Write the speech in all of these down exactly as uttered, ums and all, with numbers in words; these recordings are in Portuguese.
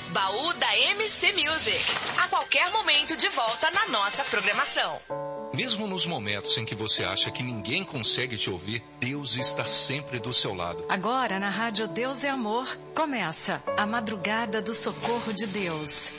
Baú da M C Music. A qualquer momento de volta na nossa programação. Mesmo nos momentos em que você acha que ninguém consegue te ouvir, Deus está sempre do seu lado. Agora na Rádio Deus é Amor, começa a Madrugada do Socorro de Deus.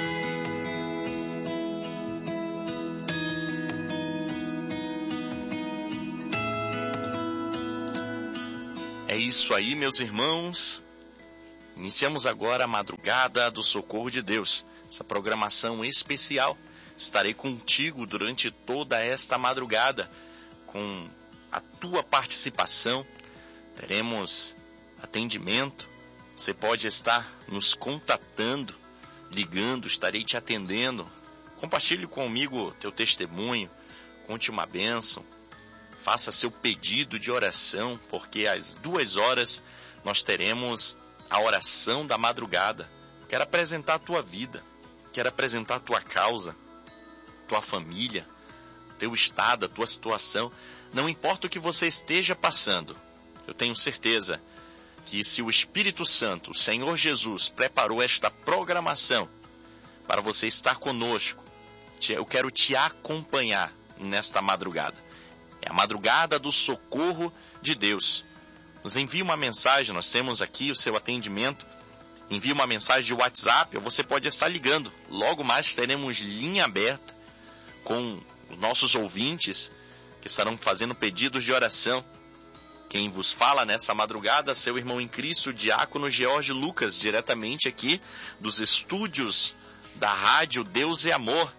É isso aí, meus irmãos. Iniciamos agora a Madrugada do Socorro de Deus, essa programação especial. Estarei contigo durante toda esta madrugada, com a tua participação. Teremos atendimento. Você pode estar nos contatando, ligando, estarei te atendendo. Compartilhe comigo teu testemunho, conte uma bênção. Faça seu pedido de oração, porque às duas horas nós teremos a oração da madrugada. Quero apresentar a tua vida, quero apresentar a tua causa, tua família, teu estado, a tua situação. Não importa o que você esteja passando, eu tenho certeza que se o Espírito Santo, o Senhor Jesus, preparou esta programação para você estar conosco, eu quero te acompanhar nesta madrugada. É a Madrugada do Socorro de Deus. Nos envie uma mensagem, nós temos aqui o seu atendimento. Envie uma mensagem de WhatsApp, ou você pode estar ligando. Logo mais teremos linha aberta com os nossos ouvintes que estarão fazendo pedidos de oração. Quem vos fala nessa madrugada, seu irmão em Cristo, Diácono George Lucas, diretamente aqui dos estúdios da Rádio Deus é Amor,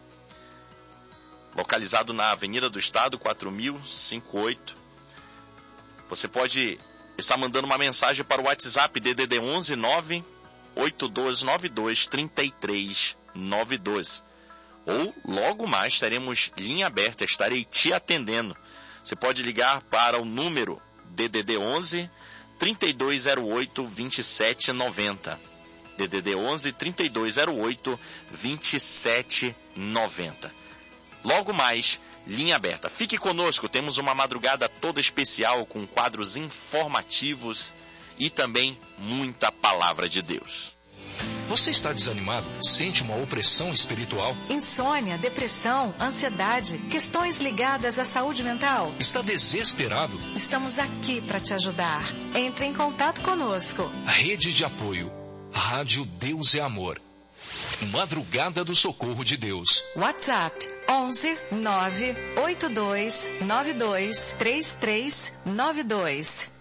localizado na Avenida do Estado, quatro mil e cinquenta e oito. Você pode estar mandando uma mensagem para o WhatsApp D D D onze nove oito dois nove dois três três nove dois. Ou logo mais teremos linha aberta, estarei te atendendo. Você pode ligar para o número D D D onze trinta e dois zero oito vinte e sete noventa. D D D onze trinta e dois zero oito vinte e sete noventa. Logo mais, linha aberta. Fique conosco, temos uma madrugada toda especial com quadros informativos e também muita palavra de Deus. Você está desanimado? Sente uma opressão espiritual? Insônia, depressão, ansiedade, questões ligadas à saúde mental? Está desesperado? Estamos aqui para te ajudar. Entre em contato conosco. Rede de apoio. Rádio Deus é Amor. Madrugada do Socorro de Deus. WhatsApp onze nove oito dois nove dois três três nove dois.